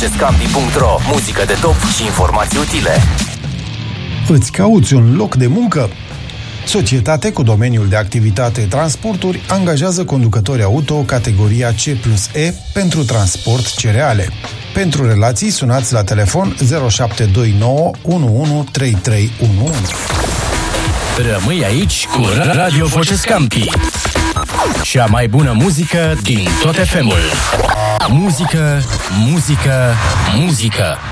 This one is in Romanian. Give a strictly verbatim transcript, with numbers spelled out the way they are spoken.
vocescampi punct ro. Muzică de top și informații utile. Îți cauți un loc de muncă? Societate cu domeniul de activitate transporturi angajează conducători auto categoria C plus E pentru transport cereale. Pentru relații sunați la telefon zero șapte doi nouă unu unu trei trei unu unu. Rămâi aici cu Radio Vocescampi. Cea mai bună muzică din tot F M-ul. Muzică, muzică, muzică.